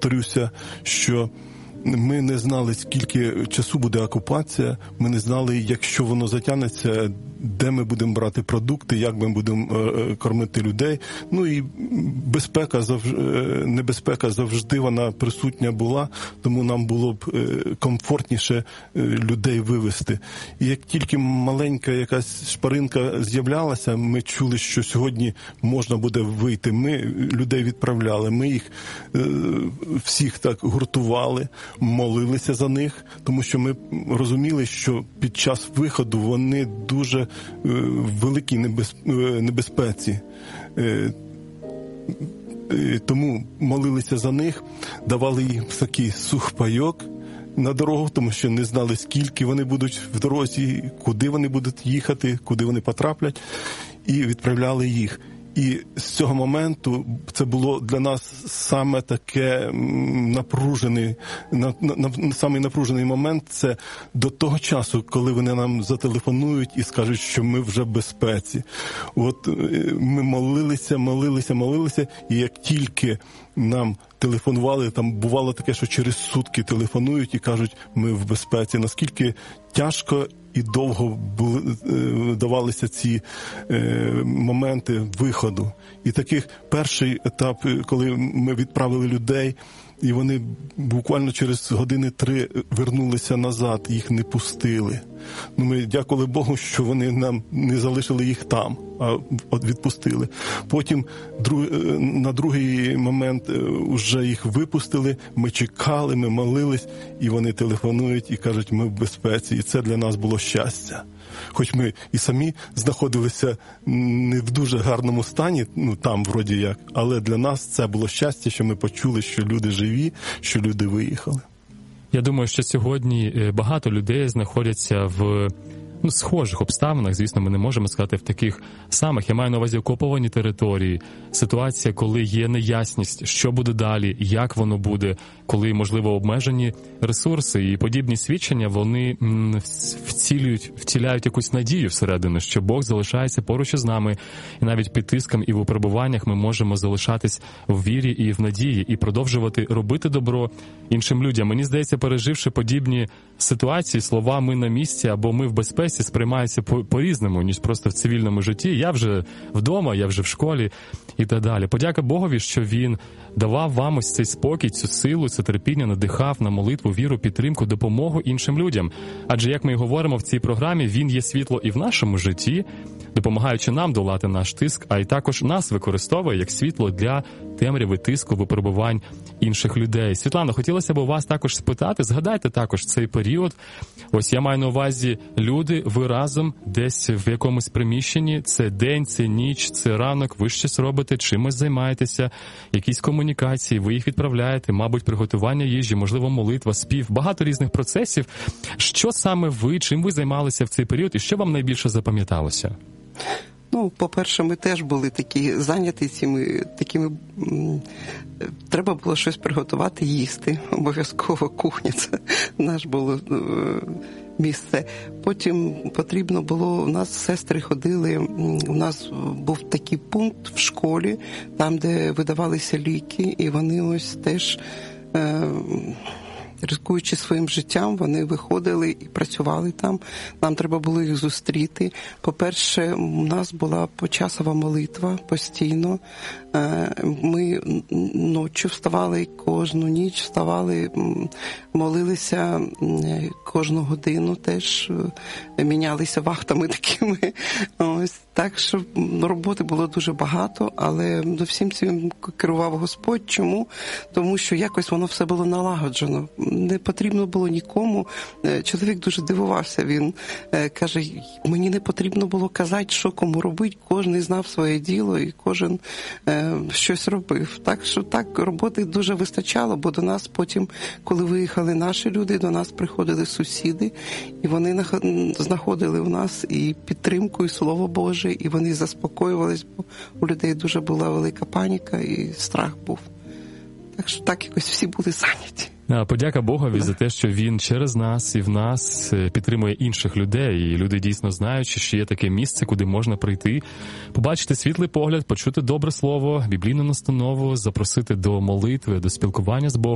повторюся, що ми не знали, скільки часу буде окупація, ми не знали, якщо воно затягнеться, де ми будемо брати продукти, як ми будемо кормити людей. Ну і небезпека завжди вона присутня була, тому нам було б комфортніше людей вивезти. І як тільки маленька якась шпаринка з'являлася, ми чули, що сьогодні можна буде вийти. Ми людей відправляли, ми їх всіх так гуртували, молилися за них, тому що ми розуміли, що під час виходу вони дуже великій небезпеці. Тому молилися за них, давали їм такий сухпайок на дорогу, тому що не знали, скільки вони будуть в дорозі, куди вони будуть їхати, куди вони потраплять, і відправляли їх. І з цього моменту це було для нас саме таке самий напружений момент, це до того часу, коли вони нам зателефонують і скажуть, що ми вже в безпеці. От ми молилися, і як тільки нам телефонували, там бувало таке, що через сутки телефонують і кажуть, ми в безпеці. Наскільки тяжко і довго давалися ці моменти виходу. І таких перший етап, коли ми відправили людей, і вони буквально через години 3 вернулися назад, їх не пустили. Ну, ми дякували Богу, що вони нам не залишили їх там, а відпустили. Потім на другий момент вже їх випустили, ми чекали, ми молились, і вони телефонують і кажуть, ми в безпеці. І це для нас було щастя. Хоч ми і самі знаходилися не в дуже гарному стані, ну там вроді як, але для нас це було щастя, що ми почули, що люди живі, що люди виїхали. Я думаю, що сьогодні багато людей знаходяться в схожих обставинах, звісно, ми не можемо сказати в таких самих. Я маю на увазі окуповані території, ситуація, коли є неясність, що буде далі, як воно буде, коли, можливо, обмежені ресурси і подібні свідчення, вони втіляють якусь надію всередину, що Бог залишається поруч із нами, і навіть під тиском і в випробуваннях ми можемо залишатись в вірі і в надії, і продовжувати робити добро іншим людям. Мені здається, переживши подібні ситуації, слова «ми на місці» або «ми в безпеці» сприймаються по-різному, ніж просто в цивільному житті. Я вже вдома, я вже в школі і так далі. Подяка Богові, що Він давав вам ось цей спокій, цю силу, це терпіння, надихав на молитву, віру, підтримку, допомогу іншим людям. Адже, як ми і говоримо в цій програмі, Він є світло і в нашому житті, допомагаючи нам долати наш тиск, а й також нас використовує як світло для темряви, тиску, випробувань інших людей. Світлано, хотілося б у вас також спитати, згадайте також цей період. Ось я маю на увазі люди, ви разом десь в якомусь приміщенні, це день, це ніч, це ранок, ви щось робите, чимось займаєтеся, якісь комунікації, ви їх відправляєте, мабуть, приготування їжі, можливо, молитва, спів, багато різних процесів. Що саме ви, чим ви займалися в цей період і що вам найбільше запам'яталося? Ну, по-перше, ми теж були такі зайняті такими, треба було щось приготувати, їсти. Обов'язково кухня, це наш було місце. Потім потрібно було, у нас сестри ходили, у нас був такий пункт в школі, там, де видавалися ліки, і вони ось теж, ризикуючи своїм життям, вони виходили і працювали там. Нам треба було їх зустріти. По-перше, у нас була почасова молитва постійно. Ми ночі вставали, кожну ніч вставали, молилися кожну годину, теж мінялися вахтами такими. Ось. Так що роботи було дуже багато, але до всім цим керував Господь. Чому? Тому що якось воно все було налагоджено. Не потрібно було нікому. Чоловік дуже дивувався. Він каже, мені не потрібно було казати, що кому робити. Кожен знав своє діло і кожен щось робив. Так що так, роботи дуже вистачало, бо до нас потім, коли виїхали наші люди, до нас приходили сусіди, і вони знаходили в нас і підтримку, і Слово Боже, і вони заспокоювались, бо у людей дуже була велика паніка і страх був. Так що так якось всі були зайняті. Подяка Богові за те, що Він через нас і в нас підтримує інших людей. І люди дійсно знають, що є таке місце, куди можна прийти, побачити світлий погляд, почути добре слово, біблійну настанову, запросити до молитви, до спілкування з Богом.